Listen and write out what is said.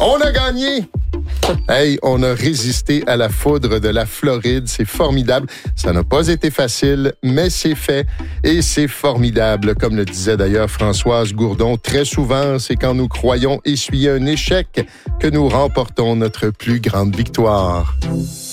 On a gagné! Hey, on a résisté à la foudre de la Floride. C'est formidable. Ça n'a pas été facile, mais c'est fait. Et c'est formidable. Comme le disait d'ailleurs Françoise Gourdon, très souvent, c'est quand nous croyons essuyer un échec que nous remportons notre plus grande victoire.